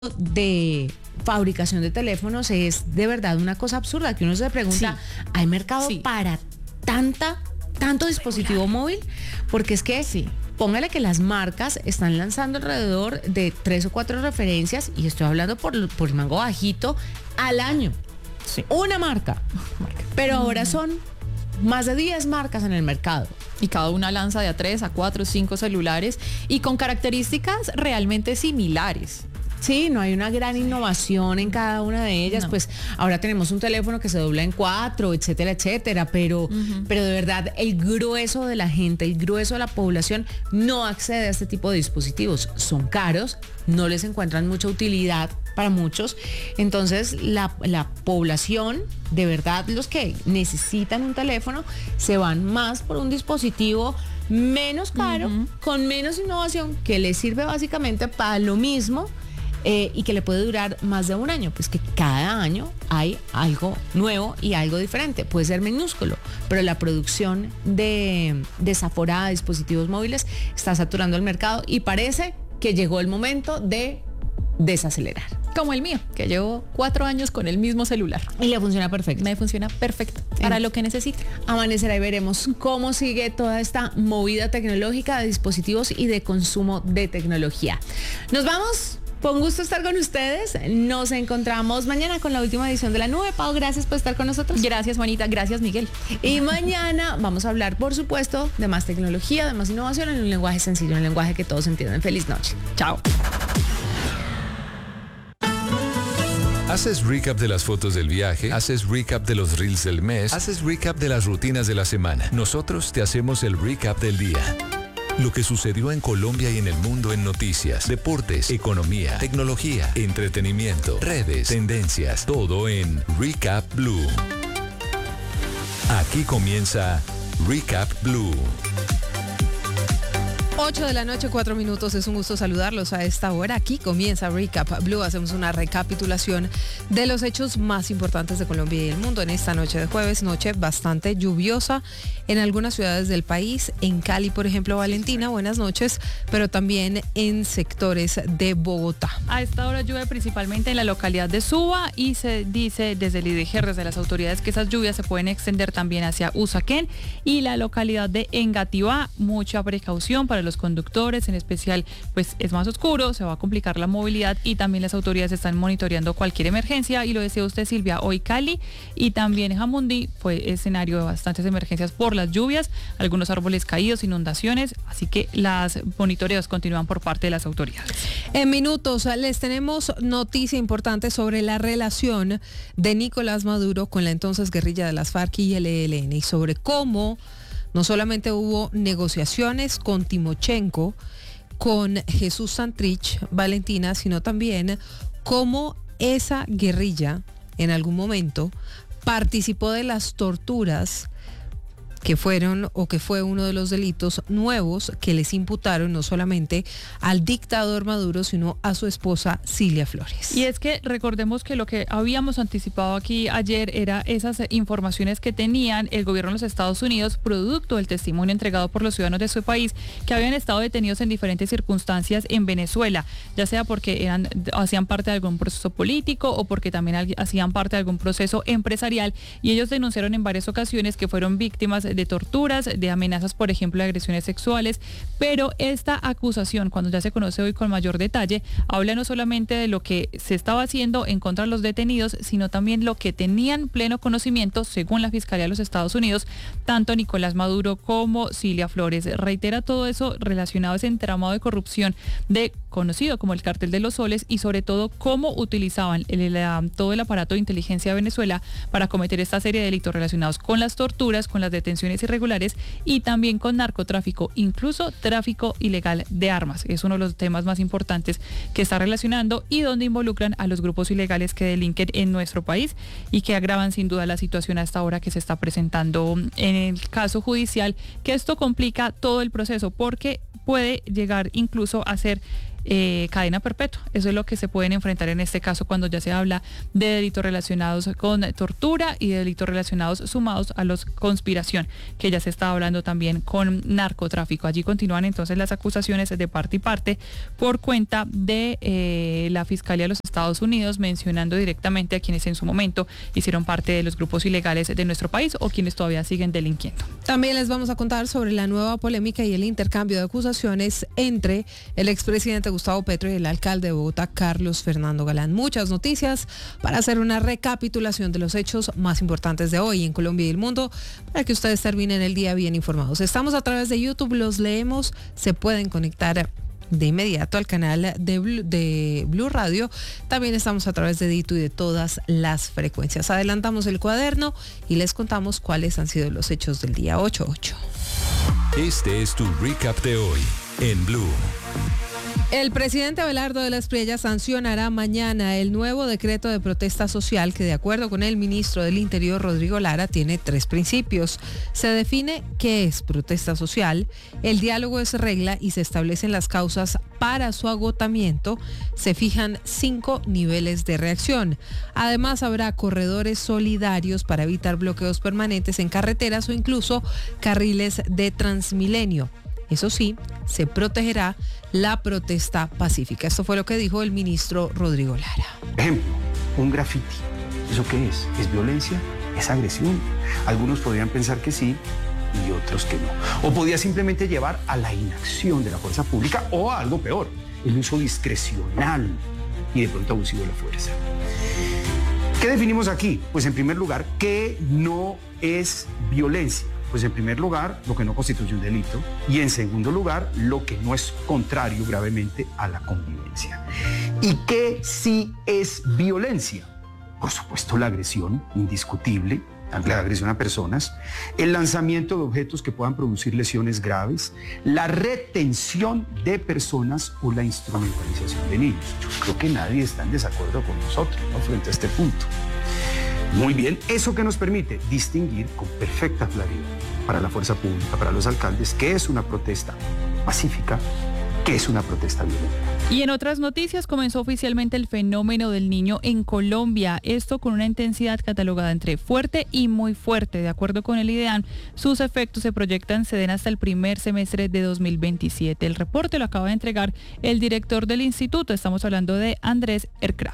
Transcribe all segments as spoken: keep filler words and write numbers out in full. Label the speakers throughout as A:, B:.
A: de fabricación de teléfonos es de verdad una cosa absurda, que uno se pregunta, sí. ¿hay mercado sí. para tanta, tanto dispositivo móvil? Porque es que, sí. póngale que las marcas están lanzando alrededor de tres o cuatro referencias, y estoy hablando por, por el mango bajito, al año. Sí. Una marca. Pero ahora son más de diez marcas en el mercado.
B: Y cada una lanza de a tres, a cuatro, cinco celulares y con características realmente similares.
A: Sí, no hay una gran innovación en cada una de ellas, no. Pues ahora tenemos un teléfono que se dobla en cuatro, etcétera, etcétera, pero, uh-huh. pero de verdad el grueso de la gente, el grueso de la población no accede a este tipo de dispositivos. Son caros, no les encuentran mucha utilidad para muchos, entonces la, la población, de verdad los que necesitan un teléfono, se van más por un dispositivo menos caro, uh-huh. con menos innovación, que les sirve básicamente para lo mismo. Eh, y que le puede durar más de un año, pues que cada año hay algo nuevo y algo diferente. Puede ser minúsculo, pero la producción de desaforada de dispositivos móviles está saturando el mercado y parece que llegó el momento de desacelerar.
B: Como el mío, que llevo cuatro años con el mismo celular.
A: Y le funciona perfecto.
B: Me funciona perfecto para lo que necesite.
A: Amanecerá y veremos cómo sigue toda esta movida tecnológica de dispositivos y de consumo de tecnología. Nos vamos. Con gusto estar con ustedes. Nos encontramos mañana con la última edición de La Nube. Pau, gracias por estar con nosotros.
B: Gracias, Juanita. Gracias, Miguel.
A: Y mañana vamos a hablar, por supuesto, de más tecnología, de más innovación en un lenguaje sencillo, en un lenguaje que todos entiendan. Feliz noche.
B: Chao.
C: Haces recap de las fotos del viaje, haces recap de los reels del mes, haces recap de las rutinas de la semana. Nosotros te hacemos el recap del día. Lo que sucedió en Colombia y en el mundo en noticias, deportes, economía, tecnología, entretenimiento, redes, tendencias, todo en Recap Blue. Aquí comienza Recap Blue.
D: ocho de la noche, cuatro minutos. Es un gusto saludarlos a esta hora. Aquí comienza Recap Blue. Hacemos una recapitulación de los hechos más importantes de Colombia y el mundo en esta noche de jueves, noche bastante lluviosa en algunas ciudades del país. En Cali, por ejemplo, Valentina, buenas noches, pero también en sectores de Bogotá.
B: A esta hora llueve principalmente en la localidad de Suba y se dice desde el I D G R, desde las autoridades, que esas lluvias se pueden extender también hacia Usaquén y la localidad de Engativá. Mucha precaución para los conductores, en especial, pues es más oscuro, se va a complicar la movilidad y también las autoridades están monitoreando cualquier emergencia. Y lo decía usted, Silvia, hoy Cali y también Jamundí fue escenario de bastantes emergencias por las lluvias, algunos árboles caídos, inundaciones, así que las monitoreos continúan por parte de las autoridades.
D: En minutos les tenemos noticia importante sobre la relación de Nicolás Maduro con la entonces guerrilla de las FARC y el E L N y sobre cómo no solamente hubo negociaciones con Timochenko, con Jesús Santrich, Valentina, sino también cómo esa guerrilla en algún momento participó de las torturas que fueron o que fue uno de los delitos nuevos que les imputaron no solamente al dictador Maduro, sino a su esposa Cilia Flores.
B: Y es que recordemos que lo que habíamos anticipado aquí ayer era esas informaciones que tenían el gobierno de los Estados Unidos, producto del testimonio entregado por los ciudadanos de su país que habían estado detenidos en diferentes circunstancias en Venezuela, ya sea porque eran, hacían parte de algún proceso político o porque también hacían parte de algún proceso empresarial, y ellos denunciaron en varias ocasiones que fueron víctimas de torturas, de amenazas, por ejemplo, de agresiones sexuales. Pero esta acusación, cuando ya se conoce hoy con mayor detalle, habla no solamente de lo que se estaba haciendo en contra de los detenidos, sino también lo que tenían pleno conocimiento, según la Fiscalía de los Estados Unidos, tanto Nicolás Maduro como Cilia Flores. Reitera todo eso relacionado a ese entramado de corrupción de conocido como el Cártel de los Soles, y sobre todo cómo utilizaban el, el, todo el aparato de inteligencia de Venezuela para cometer esta serie de delitos relacionados con las torturas, con las detenciones irregulares y también con narcotráfico, incluso tráfico ilegal de armas. Es uno de los temas más importantes que está relacionando y donde involucran a los grupos ilegales que delinquen en nuestro país y que agravan sin duda la situación hasta ahora que se está presentando en el caso judicial, que esto complica todo el proceso porque puede llegar incluso a ser eh, cadena perpetua. Eso es lo que se pueden enfrentar en este caso cuando ya se habla de delitos relacionados con tortura y de delitos relacionados sumados a los conspiración, que ya se está hablando también con narcotráfico. Allí continúan entonces las acusaciones de parte y parte por cuenta de eh, la Fiscalía de los Estados Unidos, mencionando directamente a quienes en su momento hicieron parte de los grupos ilegales de nuestro país o quienes todavía siguen delinquiendo.
D: También les vamos a contar sobre la nueva polémica y el intercambio de acusaciones entre el expresidente Gustavo Petro y el alcalde de Bogotá, Carlos Fernando Galán. Muchas noticias para hacer una recapitulación de los hechos más importantes de hoy en Colombia y el mundo, para que ustedes terminen el día bien informados. Estamos a través de YouTube, los leemos, se pueden conectar de inmediato al canal de Blue, de Blue Radio. También estamos a través de Dito y de todas las frecuencias. Adelantamos el cuaderno y les contamos cuáles han sido los hechos del día ocho ocho.
C: Este es tu recap de hoy en Blue.
D: El presidente Abelardo de la Espriella sancionará mañana el nuevo decreto de protesta social que, de acuerdo con el ministro del Interior, Rodrigo Lara, tiene tres principios. Se define qué es protesta social, el diálogo es regla y se establecen las causas para su agotamiento. Se fijan cinco niveles de reacción. Además, habrá corredores solidarios para evitar bloqueos permanentes en carreteras o incluso carriles de Transmilenio. Eso sí, se protegerá la protesta pacífica. Esto fue lo que dijo el ministro Rodrigo Lara.
E: Ejemplo, un graffiti. ¿Eso qué es? ¿Es violencia? ¿Es agresión? Algunos podrían pensar que sí y otros que no. O podía simplemente llevar a la inacción de la fuerza pública o a algo peor, el uso discrecional y de pronto abusivo de la fuerza. ¿Qué definimos aquí? Pues en primer lugar, ¿qué no es violencia? Pues en primer lugar, lo que no constituye un delito y en segundo lugar, lo que no es contrario gravemente a la convivencia. ¿Y qué sí es violencia? Por supuesto, la agresión indiscutible, la agresión a personas, el lanzamiento de objetos que puedan producir lesiones graves, la retención de personas o la instrumentalización de niños. Yo creo que nadie está en desacuerdo con nosotros, ¿no?, frente a este punto. Muy bien, eso que nos permite distinguir con perfecta claridad para la fuerza pública, para los alcaldes, qué es una protesta pacífica, qué es una protesta violenta.
B: Y en otras noticias, comenzó oficialmente el fenómeno del Niño en Colombia. Esto con una intensidad catalogada entre fuerte y muy fuerte. De acuerdo con el IDEAM, sus efectos se proyectan se den hasta el primer semestre de dos mil veintisiete. El reporte lo acaba de entregar el director del instituto. Estamos hablando de Andrés Ercraf.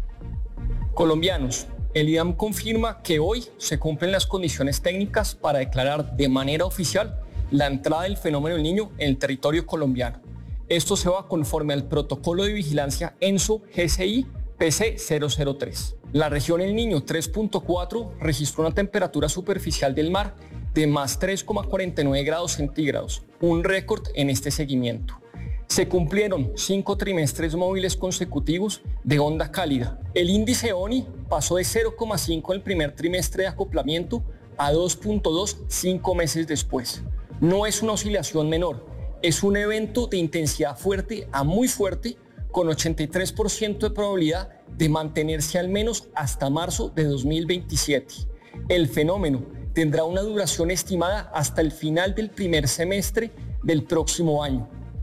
F: Colombianos. El IDEAM confirma que hoy se cumplen las condiciones técnicas para declarar de manera oficial la entrada del fenómeno del Niño en el territorio colombiano. Esto se va conforme al protocolo de vigilancia ENSO G C I P C cero cero tres. La región El Niño tres punto cuatro registró una temperatura superficial del mar de más tres coma cuarenta y nueve grados centígrados, un récord en este seguimiento. Se cumplieron cinco trimestres móviles consecutivos de onda cálida. El índice O N I pasó de cero coma cinco en el primer trimestre de acoplamiento a dos punto dos cinco meses después. No es una oscilación menor, es un evento de intensidad fuerte a muy fuerte, con ochenta y tres por ciento de probabilidad de mantenerse al menos hasta marzo de dos mil veintisiete. El fenómeno tendrá una duración estimada hasta el final del primer semestre del próximo año.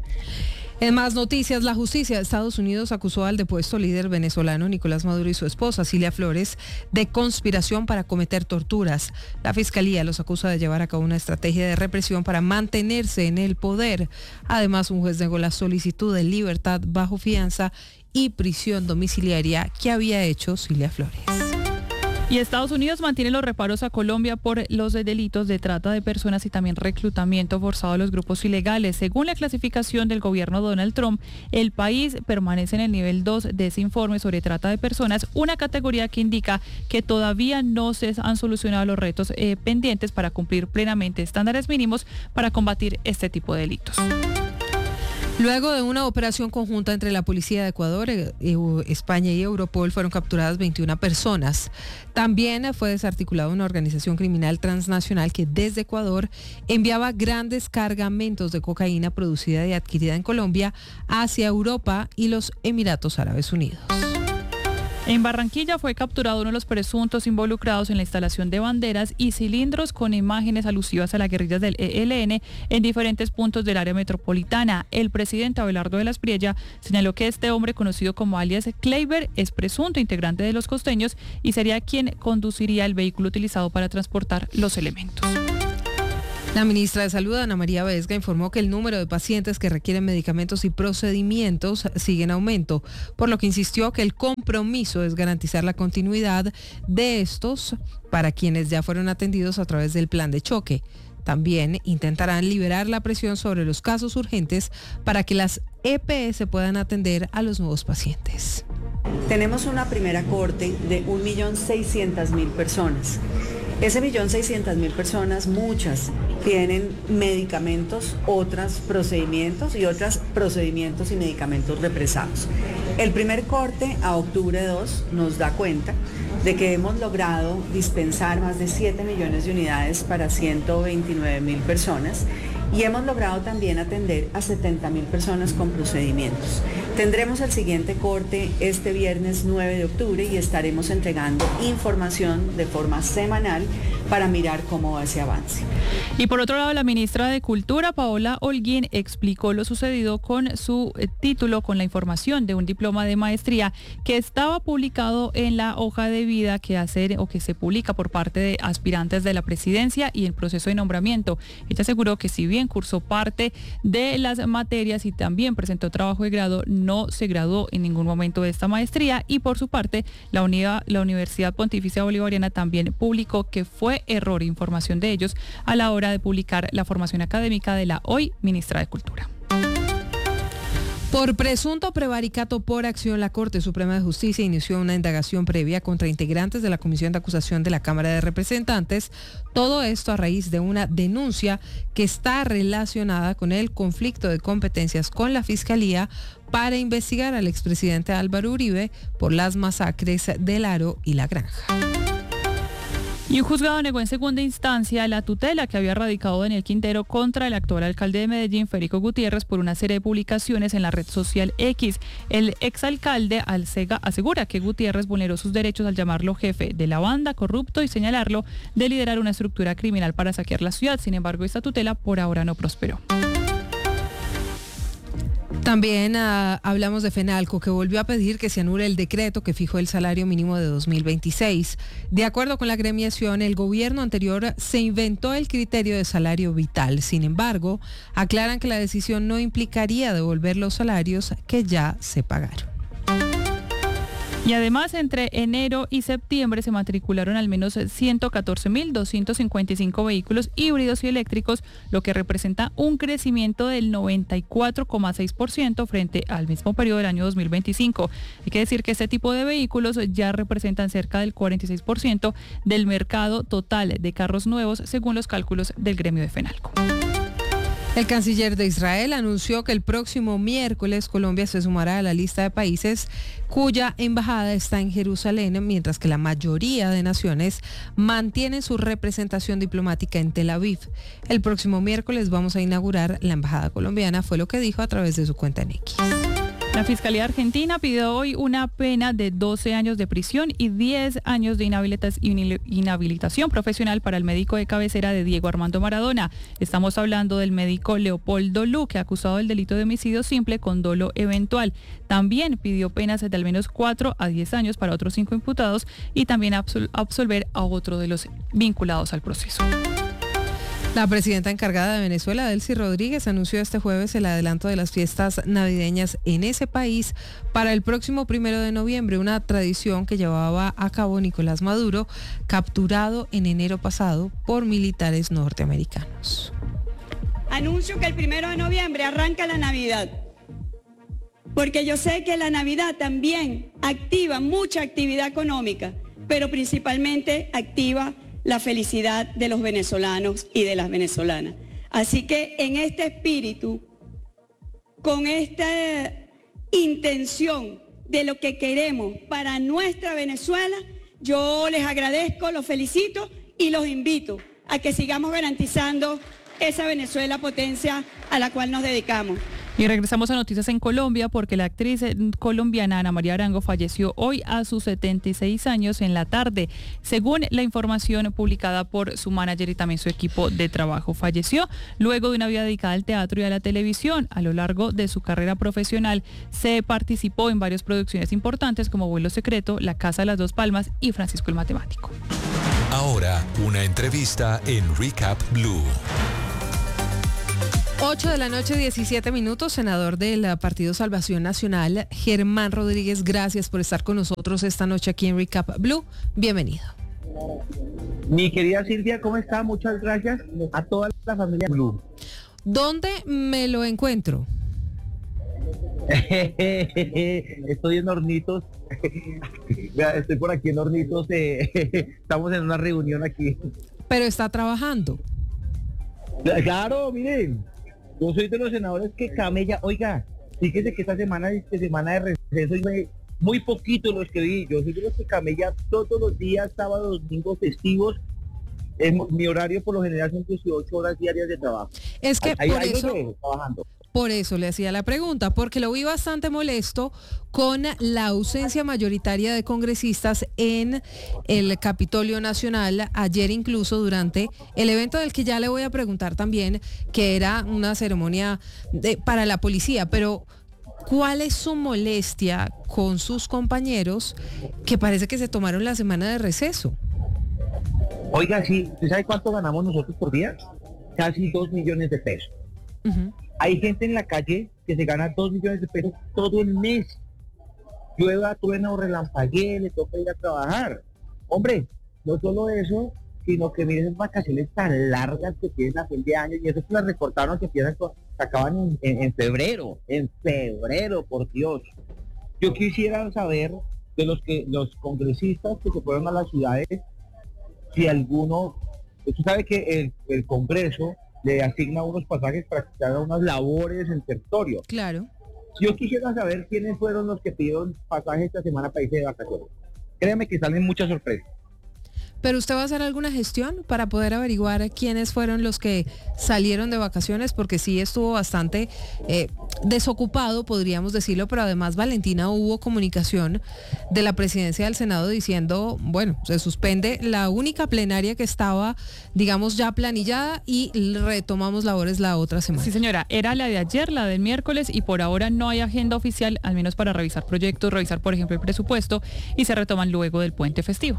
D: En más noticias, la justicia de Estados Unidos acusó al depuesto líder venezolano Nicolás Maduro y su esposa Cilia Flores de conspiración para cometer torturas. La fiscalía los acusa de llevar a cabo una estrategia de represión para mantenerse en el poder. Además, un juez negó la solicitud de libertad bajo fianza y prisión domiciliaria que había hecho Cilia Flores.
B: Y Estados Unidos mantiene los reparos a Colombia por los delitos de trata de personas y también reclutamiento forzado a los grupos ilegales. Según la clasificación del gobierno Donald Trump, el país permanece en el nivel dos de ese informe sobre trata de personas, una categoría que indica que todavía no se han solucionado los retos eh, pendientes para cumplir plenamente estándares mínimos para combatir este tipo de delitos.
D: Luego de una operación conjunta entre la Policía de Ecuador, España y Europol, fueron capturadas veintiuna personas. También fue desarticulada una organización criminal transnacional que desde Ecuador enviaba grandes cargamentos de cocaína producida y adquirida en Colombia hacia Europa y los Emiratos Árabes Unidos.
B: En Barranquilla fue capturado uno de los presuntos involucrados en la instalación de banderas y cilindros con imágenes alusivas a las guerrillas del E L N en diferentes puntos del área metropolitana. El presidente Abelardo de la Espriella señaló que este hombre, conocido como alias Kleiber, es presunto integrante de los costeños y sería quien conduciría el vehículo utilizado para transportar los elementos.
D: La ministra de Salud, Ana María Vesga, informó que el número de pacientes que requieren medicamentos y procedimientos sigue en aumento, por lo que insistió que el compromiso es garantizar la continuidad de estos para quienes ya fueron atendidos a través del plan de choque. También intentarán liberar la presión sobre los casos urgentes para que las E P S puedan atender a los nuevos pacientes.
G: Tenemos una primera cohorte de un millón seiscientas mil personas. Ese millón seiscientas mil personas, muchas tienen medicamentos, otras procedimientos y otras procedimientos y medicamentos represados. El primer corte a octubre dos nos da cuenta de que hemos logrado dispensar más de siete millones de unidades para ciento veintinueve mil personas y hemos logrado también atender a setenta mil personas con procedimientos. Tendremos el siguiente corte este viernes nueve de octubre y estaremos entregando información de forma semanal para mirar cómo va ese avance.
B: Y por otro lado, la ministra de Cultura, Paola Holguín, explicó lo sucedido con su eh, título, con la información de un diploma de maestría que estaba publicado en la hoja de vida que hace o que se publica por parte de aspirantes de la presidencia y el proceso de nombramiento. Ella aseguró que si bien cursó parte de las materias y también presentó trabajo de grado, no se graduó en ningún momento de esta maestría y por su parte la, unidad, la Universidad Pontificia Bolivariana también publicó que fue error e información de ellos a la hora de publicar la formación académica de la hoy ministra de Cultura.
D: Por presunto prevaricato por acción, la Corte Suprema de Justicia inició una indagación previa contra integrantes de la Comisión de Acusación de la Cámara de Representantes. Todo esto a raíz de una denuncia que está relacionada con el conflicto de competencias con la Fiscalía para investigar al expresidente Álvaro Uribe por las masacres del Aro y La Granja.
B: Y un juzgado negó en segunda instancia la tutela que había radicado Daniel Quintero contra el actual alcalde de Medellín, Federico Gutiérrez, por una serie de publicaciones en la red social X. El exalcalde Alcega asegura que Gutiérrez vulneró sus derechos al llamarlo jefe de la banda, corrupto y señalarlo de liderar una estructura criminal para saquear la ciudad. Sin embargo, esta tutela por ahora no prosperó.
D: También uh, hablamos de FENALCO, que volvió a pedir que se anule el decreto que fijó el salario mínimo de dos mil veintiséis. De acuerdo con la agremiación, el gobierno anterior se inventó el criterio de salario vital. Sin embargo, aclaran que la decisión no implicaría devolver los salarios que ya se pagaron.
B: Y además, entre enero y septiembre se matricularon al menos ciento catorce mil doscientos cincuenta y cinco vehículos híbridos y eléctricos, lo que representa un crecimiento del noventa y cuatro coma seis por ciento frente al mismo periodo del año dos mil veinticinco. Hay que decir que este tipo de vehículos ya representan cerca del cuarenta y seis por ciento del mercado total de carros nuevos, según los cálculos del gremio de FENALCO.
D: El canciller de Israel anunció que el próximo miércoles Colombia se sumará a la lista de países cuya embajada está en Jerusalén, mientras que la mayoría de naciones mantienen su representación diplomática en Tel Aviv. El próximo miércoles vamos a inaugurar la embajada colombiana, fue lo que dijo a través de su cuenta en X.
B: La Fiscalía Argentina pidió hoy una pena de doce años de prisión y diez años de inhabilitación profesional para el médico de cabecera de Diego Armando Maradona. Estamos hablando del médico Leopoldo Luque, acusado del delito de homicidio simple con dolo eventual. También pidió penas de al menos cuatro a diez años para otros cinco imputados y también absol- absolver a otro de los vinculados al proceso.
D: La presidenta encargada de Venezuela, Delcy Rodríguez, anunció este jueves el adelanto de las fiestas navideñas en ese país para el próximo primero de noviembre, una tradición que llevaba a cabo Nicolás Maduro, capturado en enero pasado por militares norteamericanos.
H: Anuncio que el primero de noviembre arranca la Navidad, porque yo sé que la Navidad también activa mucha actividad económica, pero principalmente activa la felicidad de los venezolanos y de las venezolanas. Así que en este espíritu, con esta intención de lo que queremos para nuestra Venezuela, yo les agradezco, los felicito y los invito a que sigamos garantizando esa Venezuela potencia a la cual nos dedicamos.
B: Y regresamos a noticias en Colombia porque la actriz colombiana Ana María Arango falleció hoy a sus setenta y seis años en la tarde, según la información publicada por su manager y también su equipo de trabajo. Falleció luego de una vida dedicada al teatro y a la televisión. A lo largo de su carrera profesional se participó en varias producciones importantes como Vuelo Secreto, La Casa de las Dos Palmas y Francisco el Matemático.
C: Ahora, una entrevista en Recap Blue.
D: ocho de la noche, diecisiete minutos, senador del Partido Salvación Nacional, Germán Rodríguez, gracias por estar con nosotros esta noche aquí en Recap Blue. Bienvenido.
I: Mi querida Silvia, ¿cómo está? Muchas gracias a toda la familia Blue.
D: ¿Dónde me lo encuentro?
I: Estoy en Hornitos. Estoy por aquí en Hornitos. Eh, estamos en una reunión aquí.
D: Pero está trabajando.
I: Claro, miren. Yo soy de los senadores que camella. Oiga, fíjese que esta semana es semana de receso y me, muy poquito los que vi. Yo soy de los que camella todos los días, sábados, domingos, festivos. En mi horario por lo general son dieciocho horas diarias de trabajo.
D: Es que
I: ahí,
D: por
I: ahí
D: eso...
I: veo, trabajando.
D: Por eso le hacía la pregunta, porque lo vi bastante molesto con la ausencia mayoritaria de congresistas en el Capitolio Nacional, ayer incluso durante el evento del que ya le voy a preguntar también, que era una ceremonia de, para la policía, pero ¿cuál es su molestia con sus compañeros que parece que se tomaron la semana de receso?
I: Oiga, sí, ¿usted sabe cuánto ganamos nosotros por día? Casi dos millones de pesos. Uh-huh. Hay gente en la calle que se gana dos millones de pesos todo el mes. Llueva, truena o relampaguee, le toca ir a trabajar. Hombre, no solo eso, sino que miren esas vacaciones tan largas que tienen a fin de año, y eso que las recortaron, que empiezan, que acaban en, en, en febrero, en febrero, por Dios. Yo quisiera saber de los que los congresistas que se fueron a las ciudades, si alguno, usted sabe que el, el Congreso le asigna unos pasajes para que haga unas labores en territorio.
D: Claro.
I: Yo quisiera saber quiénes fueron los que pidieron pasajes esta semana para irse de vacaciones. Créame que salen muchas sorpresas.
D: ¿Pero usted va a hacer alguna gestión para poder averiguar quiénes fueron los que salieron de vacaciones? Porque sí estuvo bastante eh, desocupado, podríamos decirlo, pero además, Valentina, hubo comunicación de la presidencia del Senado diciendo, bueno, se suspende la única plenaria que estaba, digamos, ya planillada y retomamos labores la otra semana.
B: Sí, señora, era la de ayer, la del miércoles, y por ahora no hay agenda oficial, al menos para revisar proyectos, revisar, por ejemplo, el presupuesto, y se retoman luego del puente festivo.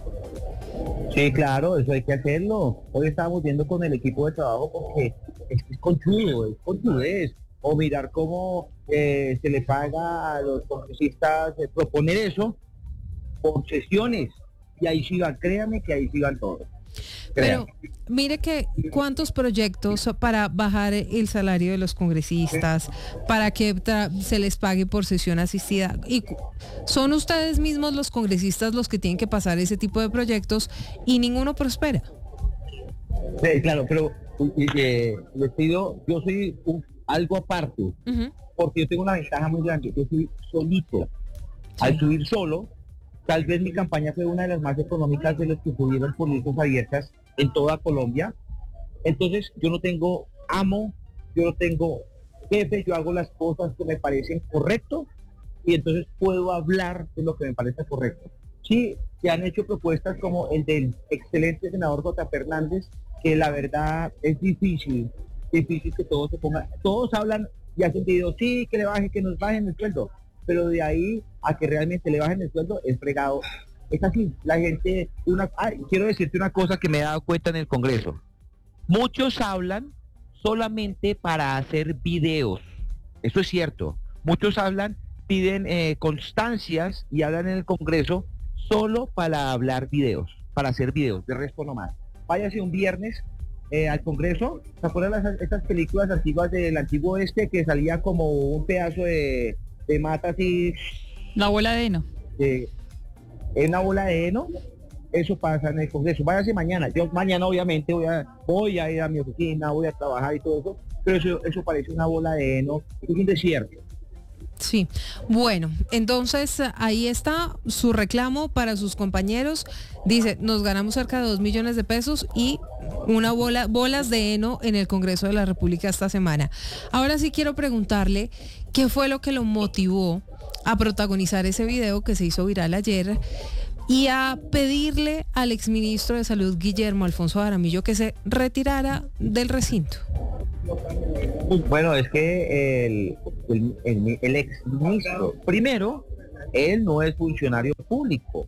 I: Sí, claro, eso hay que hacerlo. Hoy estábamos viendo con el equipo de trabajo porque es, es conchudo, es conchudez. O mirar cómo eh, se le paga a los congresistas, eh, proponer eso por sesiones. Y ahí sí van, créanme que ahí sí van todos.
D: Pero mire que cuántos proyectos para bajar el salario de los congresistas, para que tra- se les pague por sesión asistida, y son ustedes mismos los congresistas los que tienen que pasar ese tipo de proyectos y ninguno prospera.
I: Sí, claro, pero eh, les pido, yo soy un, algo aparte, uh-huh. porque yo tengo una ventaja muy grande, yo soy solito. Sí. Al subir solo, tal vez mi campaña fue una de las más económicas de los que subieron por listas abiertas en toda Colombia. Entonces yo no tengo amo, yo no tengo jefe, yo hago las cosas que me parecen correcto y entonces puedo hablar de lo que me parece correcto. Sí, se han hecho propuestas como el del excelente senador J. Fernández, que la verdad es difícil, difícil que todos se pongan, todos hablan y hacen videos, sí, que le bajen, que nos bajen el sueldo. Pero de ahí a que realmente le bajen el sueldo es fregado. Es así, la gente, una, ay, quiero decirte una cosa que me he dado cuenta en el Congreso. Muchos hablan solamente para hacer videos, eso es cierto. Muchos hablan, piden eh, constancias y hablan en el Congreso solo para hablar videos, para hacer videos, de resto no más. Váyase un viernes eh, al Congreso, ¿se acuerdan las, estas películas antiguas del antiguo oeste que salía como un pedazo de... de mata así,
B: la bola de heno,
I: eh, es una bola de heno? Eso pasa en el Congreso. Váyase mañana, yo mañana obviamente voy a voy a ir a mi oficina, voy a trabajar y todo eso, pero eso, eso parece una bola de heno, es un desierto.
D: Sí, bueno, entonces ahí está su reclamo para sus compañeros. Dice, nos ganamos cerca de dos millones de pesos y una bola, bolas de heno en el Congreso de la República esta semana. Ahora sí quiero preguntarle qué fue lo que lo motivó a protagonizar ese video que se hizo viral ayer y a pedirle al exministro de Salud, Guillermo Alfonso Jaramillo, que se retirara del recinto.
I: Bueno, es que el, el, el, el exministro, primero, él no es funcionario público.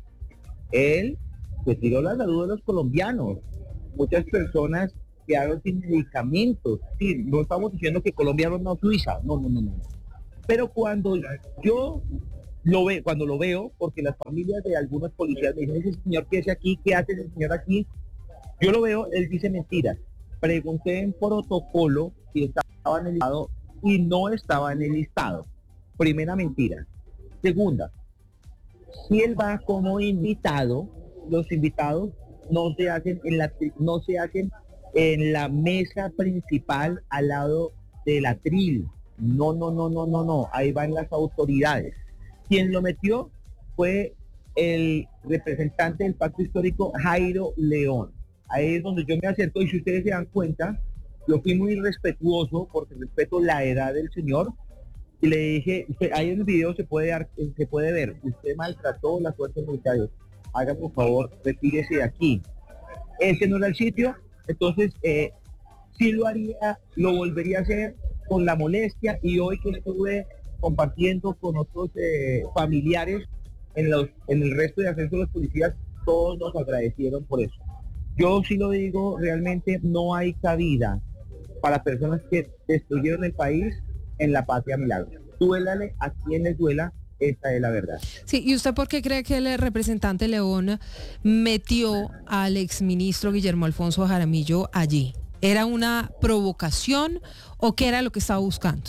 I: Él retiró la salud de los colombianos. Muchas personas quedaron sin medicamentos. Sí, no estamos diciendo que Colombia no es Suiza. No, no, no, no. Pero cuando yo lo veo, cuando lo veo, porque las familias de algunos policías me dicen, ese señor que hace aquí, ¿qué hace ese señor aquí? Yo lo veo, él dice mentiras. Pregunté en protocolo si estaba en el listado y no estaba en el listado. Primera mentira. Segunda, si él va como invitado, los invitados no se hacen en la no se hacen en la mesa principal al lado del atril. No, no, no, no, no, no. Ahí van las autoridades. Quien lo metió fue el representante del Pacto Histórico, Jairo León. Ahí es donde yo me acerco y si ustedes se dan cuenta, yo fui muy respetuoso porque respeto la edad del señor y le dije, usted, ahí en el video se puede dar, se puede ver, usted maltrató las fuerzas militares, haga por favor, retírese de aquí. Ese no era el sitio, entonces eh, sí lo haría, lo volvería a hacer con la molestia y hoy que estuve compartiendo con otros eh, familiares en, los, en el resto de ascenso de los policías, todos nos agradecieron por eso. Yo sí lo digo, realmente no hay cabida para personas que destruyeron el país en la patria milagro. Duélale a quien les duela, esta es la verdad.
D: Sí, ¿y usted por qué cree que el representante León metió al exministro Guillermo Alfonso Jaramillo allí? ¿Era una provocación o qué era lo que estaba buscando?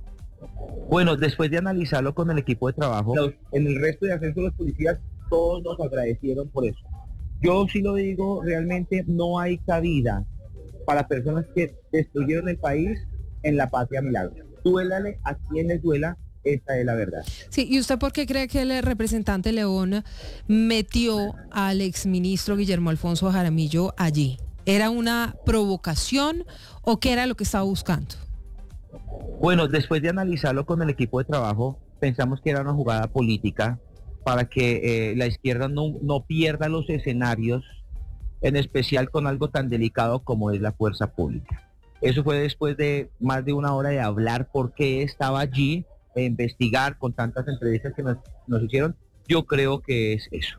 I: Bueno, después de analizarlo con el equipo de trabajo, los, en el resto de ascenso de los policías, todos nos agradecieron por eso. Yo sí lo digo, realmente no hay cabida para personas que destruyeron el país en la patria milagro. Duélale a quien les duela, esta es la verdad.
D: Sí, ¿y usted por qué cree que el representante León metió al exministro Guillermo Alfonso Jaramillo allí? ¿Era una provocación o qué era lo que estaba buscando?
I: Bueno, después de analizarlo con el equipo de trabajo, pensamos que era una jugada política para que eh, la izquierda no, no pierda los escenarios, en especial con algo tan delicado como es la fuerza pública. Eso fue después de más de una hora de hablar por qué estaba allí, e investigar con tantas entrevistas que nos, nos hicieron. Yo creo que es eso.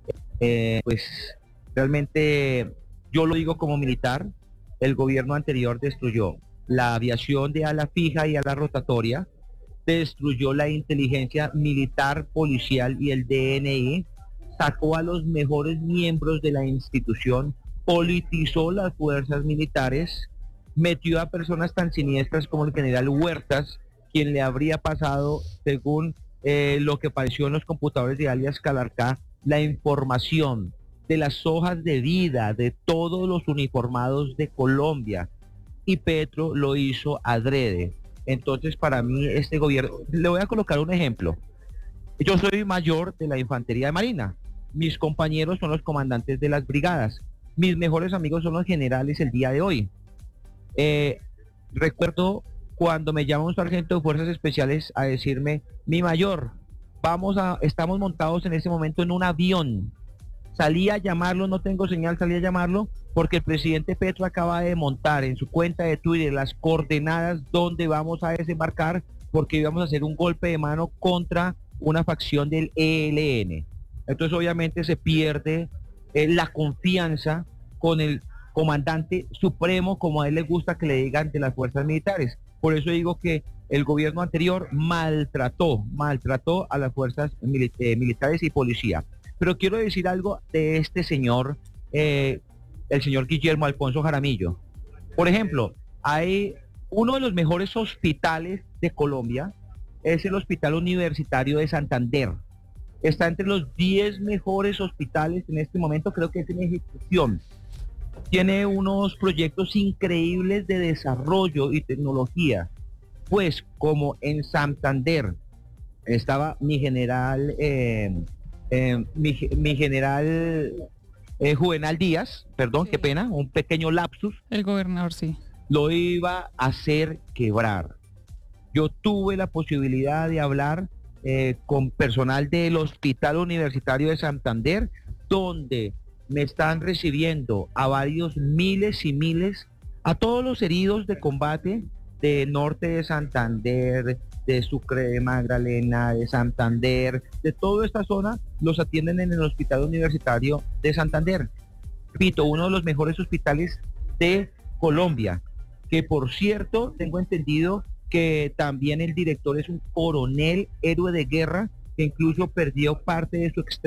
I: Eh, pues realmente yo lo digo como militar, el gobierno anterior destruyó la aviación de ala fija y ala rotatoria, destruyó la inteligencia militar, policial y el D N I, sacó a los mejores miembros de la institución, politizó las fuerzas militares, metió a personas tan siniestras como el general Huertas, quien le habría pasado, según eh, lo que apareció en los computadores de alias Calarcá, la información de las hojas de vida de todos los uniformados de Colombia, y Petro lo hizo adrede. Entonces, para mí, este gobierno, le voy a colocar un ejemplo. Yo soy mayor de la Infantería de Marina. Mis compañeros son los comandantes de las brigadas. Mis mejores amigos son los generales el día de hoy. Eh, recuerdo cuando me llama un sargento de Fuerzas Especiales a decirme, mi mayor, vamos a, estamos montados en ese momento en un avión. Salí a llamarlo, no tengo señal, salí a llamarlo porque el presidente Petro acaba de montar en su cuenta de Twitter las coordenadas donde vamos a desembarcar porque íbamos a hacer un golpe de mano contra una facción del E L N. Entonces obviamente se pierde eh, la confianza con el comandante supremo, como a él le gusta que le digan, de las fuerzas militares. Por eso digo que el gobierno anterior maltrató, maltrató a las fuerzas mil- eh, militares y policía. Pero quiero decir algo de este señor, eh, el señor Guillermo Alfonso Jaramillo. Por ejemplo, hay uno de los mejores hospitales de Colombia, es el Hospital Universitario de Santander. Está entre los diez mejores hospitales en este momento, creo que es en ejecución. Tiene unos proyectos increíbles de desarrollo y tecnología. Pues como en Santander estaba mi general, eh, eh, mi, mi general eh, Juvenal Díaz, perdón,
B: Sí.
I: qué pena, un pequeño lapsus,
B: El gobernador, sí.
I: lo iba a hacer quebrar. Yo tuve la posibilidad de hablar eh, con personal del Hospital Universitario de Santander, donde me están recibiendo a varios miles y miles, a todos los heridos de combate de norte de Santander, de Sucre de Magdalena, de Santander, de toda esta zona, los atienden en el Hospital Universitario de Santander. Repito, uno de los mejores hospitales de Colombia, que por cierto, tengo entendido que también el director es un coronel héroe de guerra, que incluso perdió parte de su extremo